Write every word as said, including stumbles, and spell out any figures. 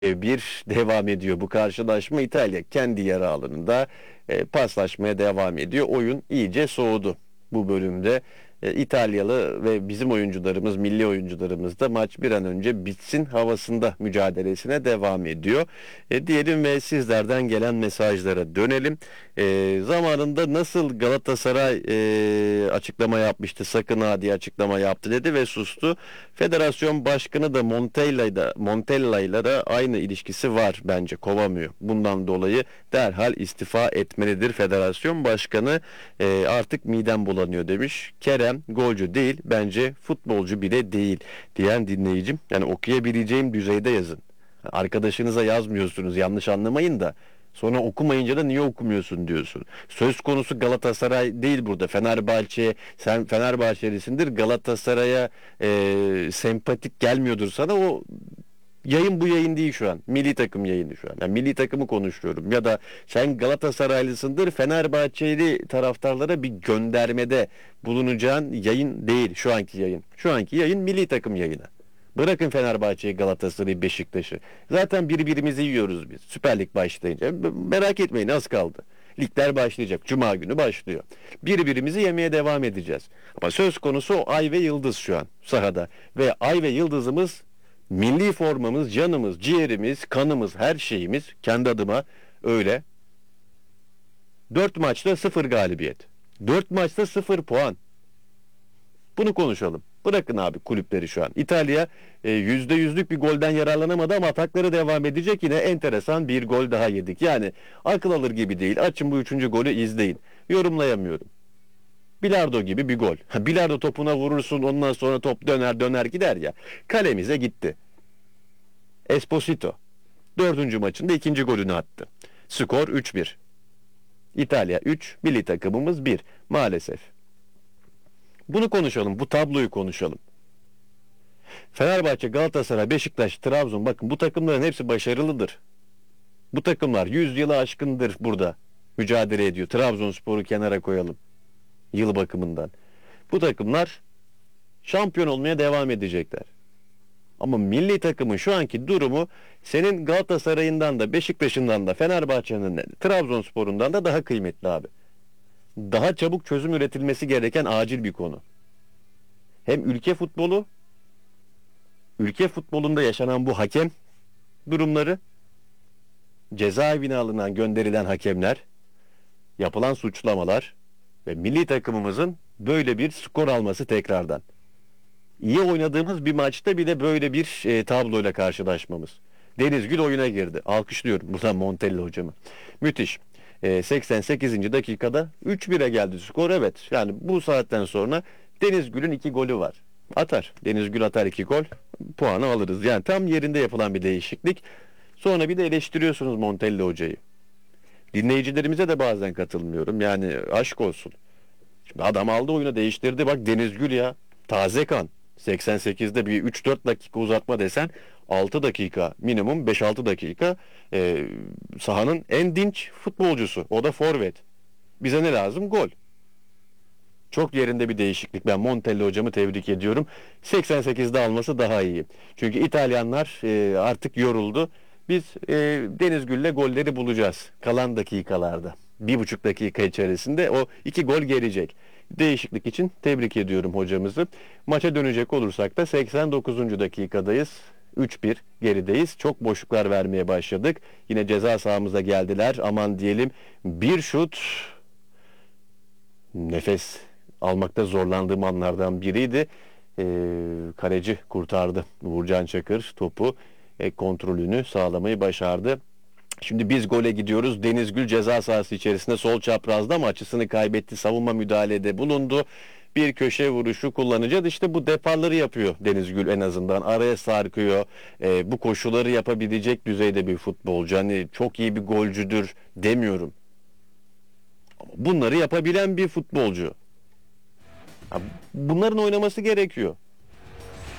Bir devam ediyor bu karşılaşma. İtalya kendi yarı alanında e, paslaşmaya devam ediyor. Oyun iyice soğudu bu bölümde. E, İtalyalı ve bizim oyuncularımız, milli oyuncularımız da maç bir an önce bitsin havasında mücadelesine devam ediyor. E, diyelim ve sizlerden gelen mesajlara dönelim. E, zamanında nasıl Galatasaray e, açıklama yapmıştı, sakın ha diye açıklama yaptı dedi ve sustu. Federasyon başkanı da Montella'yla Montella'yla da aynı ilişkisi var bence, kovamıyor. Bundan dolayı derhal istifa etmelidir federasyon başkanı. E, artık midem bulanıyor demiş. Kerem golcü değil, bence futbolcu bile değil diyen dinleyicim. Yani okuyabileceğim düzeyde yazın. Arkadaşınıza yazmıyorsunuz, yanlış anlamayın da. Sonra okumayınca da niye okumuyorsun diyorsun. Söz konusu Galatasaray değil burada. Fenerbahçe, sen Fenerbahçelisindir. Galatasaray'a e, sempatik gelmiyordur sana. O yayın bu yayın değil şu an. Milli takım yayını şu an. Yani milli takımı konuşuyorum. Ya da sen Galatasaraylısındır. Fenerbahçeli taraftarlara bir göndermede bulunacağın yayın değil şu anki yayın. Şu anki yayın milli takım yayını. Bırakın Fenerbahçe'yi, Galatasaray'ı, Beşiktaş'ı. Zaten birbirimizi yiyoruz biz. Süper Lig başlayınca. Merak etmeyin, az kaldı. Ligler başlayacak. Cuma günü başlıyor. Birbirimizi yemeye devam edeceğiz. Ama söz konusu o ay ve yıldız şu an sahada. Ve ay ve yıldızımız milli formamız, canımız, ciğerimiz, kanımız, her şeyimiz. Kendi adıma öyle. Dört maçta sıfır galibiyet. Dört maçta sıfır puan. Bunu konuşalım. Bırakın abi kulüpleri şu an. İtalya e, yüzde yüzlük bir golden yararlanamadı ama atakları devam edecek. Yine enteresan bir gol daha yedik. Yani akıl alır gibi değil. Açın bu üçüncü golü izleyin. Yorumlayamıyorum. Bilardo gibi bir gol. Bilardo topuna vurursun, ondan sonra top döner döner gider ya. Kalemize gitti. Esposito dördüncü maçında ikinci golünü attı. Skor üç bir. İtalya üç, milli takımımız bir. Maalesef. Bunu konuşalım, bu tabloyu konuşalım. Fenerbahçe, Galatasaray, Beşiktaş, Trabzon, bakın bu takımların hepsi başarılıdır. Bu takımlar yüz yılı aşkındır burada mücadele ediyor. Trabzonspor'u kenara koyalım yıl bakımından. Bu takımlar şampiyon olmaya devam edecekler. Ama milli takımın şu anki durumu senin Galatasaray'ından da, Beşiktaş'ından da, Fenerbahçe'nin de, Trabzonspor'undan da daha kıymetli abi. Daha çabuk çözüm üretilmesi gereken acil bir konu. Hem ülke futbolu, ülke futbolunda yaşanan bu hakem durumları, cezaevine alınan, gönderilen hakemler, yapılan suçlamalar ve milli takımımızın böyle bir skor alması tekrardan. İyi oynadığımız bir maçta bile böyle bir e, tabloyla karşılaşmamız. Denizgül oyuna girdi. Alkışlıyorum buradan Montella hocamı. Müthiş. E, seksen sekizinci dakikada üç bire geldi skor. Evet, yani bu saatten sonra Denizgül'ün iki golü var. Atar. Denizgül atar iki gol. Puanı alırız. Yani tam yerinde yapılan bir değişiklik. Sonra bir de eleştiriyorsunuz Montella hocayı. Dinleyicilerimize de bazen katılmıyorum. Yani aşk olsun. Şimdi adam aldı, oyunu değiştirdi. Bak Denizgül ya. Taze kan. seksen sekizde bir üç dört dakika uzatma desen altı dakika, minimum beş altı dakika e, sahanın en dinç futbolcusu. O da forvet. Bize ne lazım? Gol. Çok yerinde bir değişiklik. Ben Montella hocamı tebrik ediyorum. seksen sekizde alması daha iyi. Çünkü İtalyanlar e, artık yoruldu. Biz e, Denizgül'le golleri bulacağız. Kalan dakikalarda. Bir buçuk dakika içerisinde o iki gol gelecek. Değişiklik için tebrik ediyorum hocamızı. Maça dönecek olursak da seksen dokuzuncu dakikadayız. üç bir gerideyiz. Çok boşluklar vermeye başladık. Yine ceza sahamıza geldiler. Aman diyelim, bir şut, nefes almakta zorlandığım anlardan biriydi. Ee, kaleci kurtardı. Uğurcan Çakır topu e, kontrolünü sağlamayı başardı. Şimdi biz gole gidiyoruz. Denizgül ceza sahası içerisinde sol çaprazda ama açısını kaybetti. Savunma müdahalede bulundu. Bir köşe vuruşu kullanacağız. İşte bu deparları yapıyor Denizgül en azından. Araya sarkıyor. E, bu koşuları yapabilecek düzeyde bir futbolcu. Hani çok iyi bir golcüdür demiyorum. Ama bunları yapabilen bir futbolcu. Bunların oynaması gerekiyor.